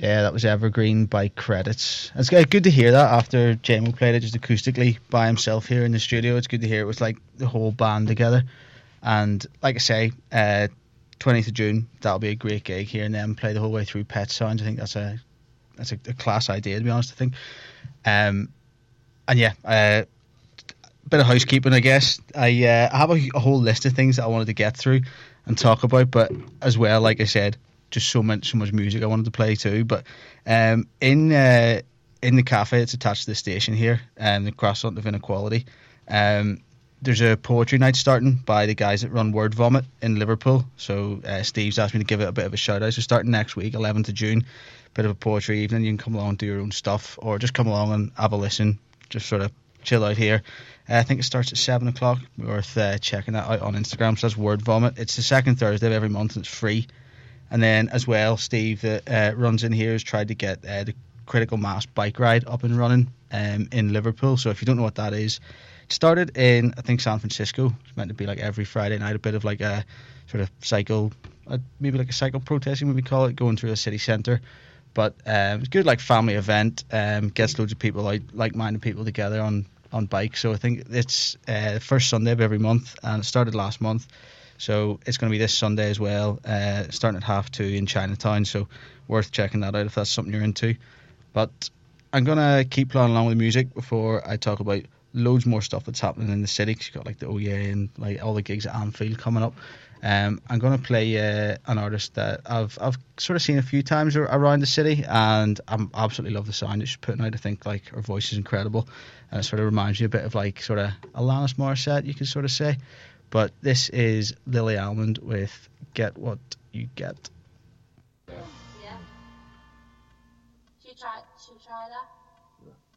Yeah, that was Evergreen by Credits. It's good to hear that after JMO played it just acoustically by himself here in the studio. It's good to hear it was like the whole band together. And like I say, 20th of June, that'll be a great gig here, and then play the whole way through Pet Sounds. I think that's a class idea, to be honest, I think. And yeah, bit of housekeeping, I guess. I have a whole list of things that I wanted to get through and talk about, but as well, like I said, just so much music I wanted to play too. But in the cafe, it's attached to the station here, the Croissant of Inequality. There's a poetry night starting by the guys that run Word Vomit in Liverpool. So Steve's asked me to give it a bit of a shout out. So starting next week, 11th of June, bit of a poetry evening. You can come along, do your own stuff, or just come along and have a listen. Just sort of chill out here. I think it starts at 7 o'clock. Worth checking that out on Instagram. So that's Word Vomit. It's the second Thursday of every month and it's free. And then as well, Steve that runs in here has tried to get the Critical Mass bike ride up and running in Liverpool. So if you don't know what that is, it started in, I think, San Francisco. It's meant to be like every Friday night, a bit of like a sort of cycle, maybe like a cycle protesting, we call it, going through a city centre. But it's a good like family event, gets loads of people out, like-minded people together on bikes. So I think it's the first Sunday of every month, and it started last month. So it's going to be this Sunday as well, starting at 2:30 in Chinatown. So worth checking that out if that's something you're into. But I'm going to keep playing along with music before I talk about loads more stuff that's happening in the city. Cause you've got like the OEA and like all the gigs at Anfield coming up. I'm going to play an artist that I've sort of seen a few times around the city, and I absolutely love the sound that she's putting out. I think like her voice is incredible, and it sort of reminds you a bit of like sort of Alanis Morissette, you could sort of say. But this is Lily Almond with Get What You Get. Yeah. Should we try that?